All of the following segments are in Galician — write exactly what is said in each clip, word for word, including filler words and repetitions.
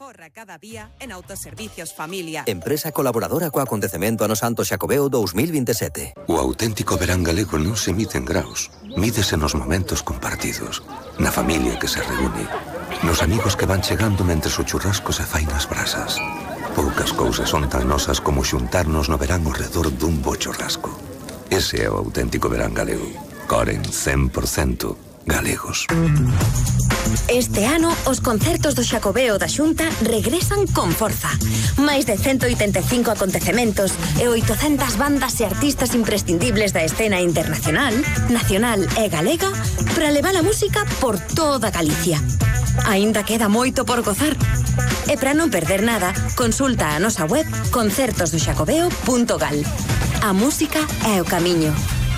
Aforra cada día en Autoservicios Familia. Empresa colaboradora co acontecemento Ano Santo Xacobeo dos mil veintisiete. O auténtico verán galego non se mide en graus. Mídese nos momentos compartidos, na familia que se reúne, nos amigos que van chegando mentres o churrasco se fai nas brasas. Poucas cousas son tan nosas como xuntarnos no verán ao redor dun bo churrasco. Ese é o auténtico verán galego. Coren cen por cento galegos. Este ano, os concertos do Xacobeo da Xunta regresan con forza. Máis de ciento oitenta e cinco acontecementos e oitocentas bandas e artistas imprescindibles da escena internacional, nacional e galega para levar a música por toda Galicia. Aínda queda moito por gozar. E para non perder nada, consulta a nosa web concertos do xacobeo punto gal. A música é o camiño.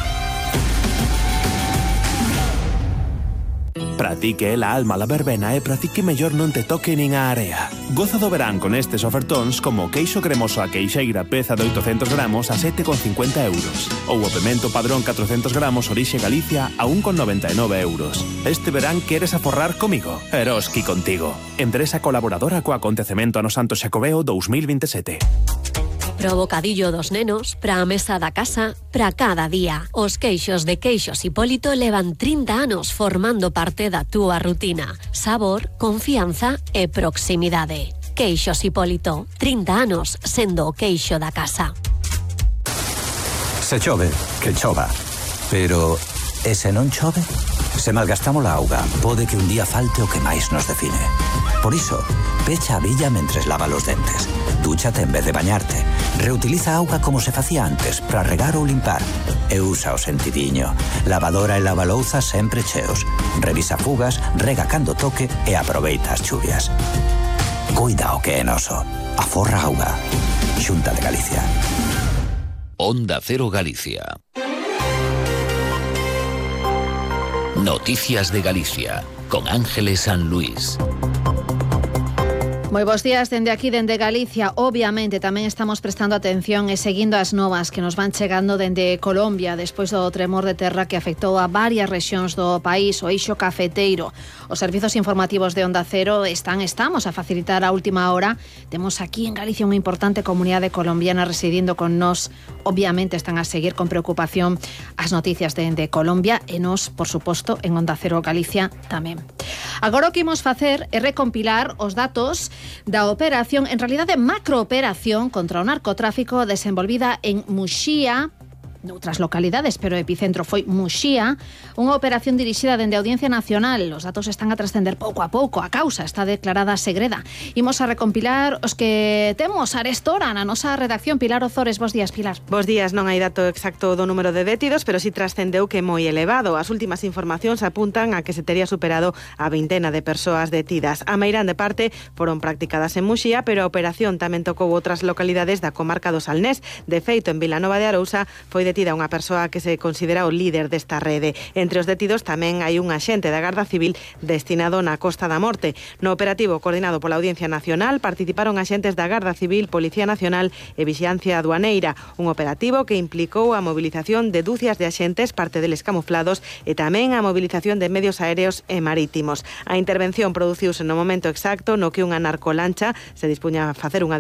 Para ti que é la alma la verbena e para ti que mellor non te toque nin a area. Goza do verán con estes ofertóns como queixo cremoso a queixeira peza de oitocentos gramos a sete con cincuenta euros ou o pemento padrón catrocentos gramos orixe Galicia a un con noventa e nove euros. Este verán queres aforrar comigo? Eroski contigo. Empresa colaboradora co acontecemento Ano Santo Xacobeo dos mil veintisiete. Pro bocadillo dos nenos, pra a mesa da casa, pra cada día. Os queixos de Queixos Hipólito levan trinta anos formando parte da túa rutina. Sabor, confianza e proximidade. Queixos Hipólito, trinta anos sendo o queixo da casa. Se chove, que chova. Pero, e se non chove? Se malgastamos a auga, pode que un día falte o que máis nos define. Por iso, pecha a billa mentres lava los dentes. Dúchate en vez de bañarte. Reutiliza auga como se facía antes para regar ou limpar. E usa o sentidiño. Lavadora e lavalouza sempre cheos. Revisa fugas, rega cando toque e aproveita as chuvias. Cuida o que é noso. Aforra auga. Xunta de Galicia. Onda Cero Galicia. Noticias de Galicia, con Ángeles San Luis. Moi bons días dende aquí, dende Galicia. Obviamente tamén estamos prestando atención e seguindo as novas que nos van chegando dende Colombia despois do tremor de terra que afectou a varias rexións do país, o eixo cafeteiro. Os servizos informativos de Onda Cero están, estamos a facilitar a última hora. Temos aquí en Galicia unha importante comunidade colombiana residindo con nós. Obviamente están a seguir con preocupación as noticias dende Colombia e nos, por suposto, en Onda Cero Galicia tamén. Agora o que imos facer é recompilar os datos da operación, en realidade macrooperación contra o narcotráfico desenvolvida en Muxía, noutras localidades, pero o epicentro foi Muxía, unha operación dirixida dende a Audiencia Nacional. Os datos están a trascender pouco a pouco, a causa está declarada segreda. Imos a recompilar os que temos arestora na nosa redacción. Pilar Ozores, bos días, Pilar. Bos días, non hai dato exacto do número de detidos, pero si trascendeu que é moi elevado. As últimas informacións apuntan a que se tería superado a vintena de persoas detidas. A meirán de parte foron practicadas en Muxía, pero a operación tamén tocou outras localidades da comarca do Salnés. De feito, en Vilanova de Arousa foi detida unha persoa que se considera o líder desta rede. Entre os detidos tamén hai un axente da Garda Civil destinado na Costa da Morte. No operativo coordinado pola Audiencia Nacional participaron axentes da Garda Civil, Policía Nacional e Vixiancia Aduaneira. Un operativo que implicou a movilización de dúcias de axentes, parte deles camuflados, e tamén a movilización de medios aéreos e marítimos. A intervención produciuse no momento exacto no que unha narcolancha se dispuña a facer unha